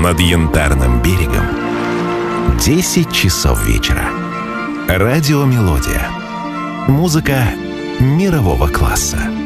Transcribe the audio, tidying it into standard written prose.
над Янтарным берегом 10 часов вечера. Радиомелодия. Музыка мирового класса.